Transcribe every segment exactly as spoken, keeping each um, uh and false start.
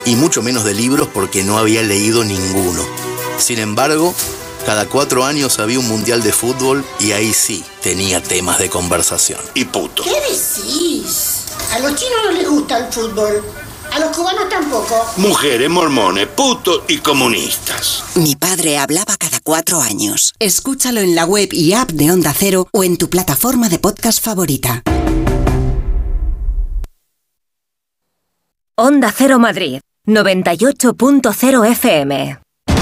y mucho menos de libros porque no había leído ninguno. Sin embargo, cada cuatro años había un mundial de fútbol y ahí sí tenía temas de conversación. Y puto. ¿Qué decís? A los chinos no les gusta el fútbol. A los cubanos tampoco. Mujeres, mormones, putos y comunistas. Mi padre hablaba cada cuatro años. Escúchalo en la web y app de Onda Cero o en tu plataforma de podcast favorita. Onda Cero Madrid, noventa y ocho punto cero F M.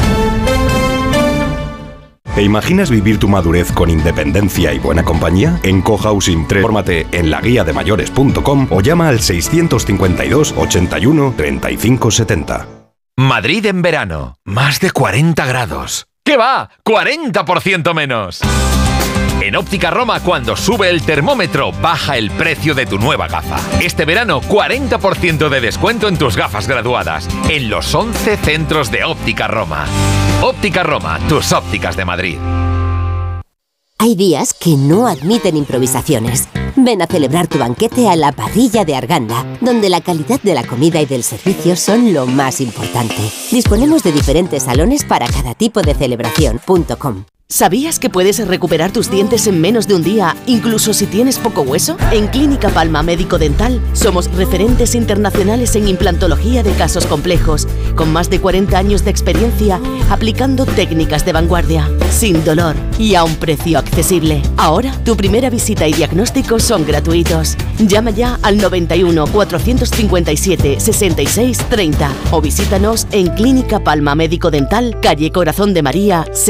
¿Te imaginas vivir tu madurez con independencia y buena compañía? En Cohousing tres, fórmate en la guía de mayores punto com o llama al seiscientos cincuenta y dos, ochenta y uno, treinta y cinco setenta. Madrid en verano, más de cuarenta grados. ¿Qué va? ¡cuarenta por ciento menos! En Óptica Roma, cuando sube el termómetro, baja el precio de tu nueva gafa. Este verano, cuarenta por ciento de descuento en tus gafas graduadas, en los once centros de Óptica Roma. Óptica Roma, tus ópticas de Madrid. Hay días que no admiten improvisaciones. Ven a celebrar tu banquete a la Parrilla de Arganda, donde la calidad de la comida y del servicio son lo más importante. Disponemos de diferentes salones para cada tipo de celebración. Punto com. ¿Sabías que puedes recuperar tus dientes en menos de un día, incluso si tienes poco hueso? En Clínica Palma Médico Dental somos referentes internacionales en implantología de casos complejos, con más de cuarenta años de experiencia aplicando técnicas de vanguardia, sin dolor y a un precio accesible. Ahora, tu primera visita y diagnóstico son gratuitos. Llama ya al noventa y uno, cuatrocientos cincuenta y siete, sesenta y seis, treinta o visítanos en Clínica Palma Médico Dental, calle Corazón de María,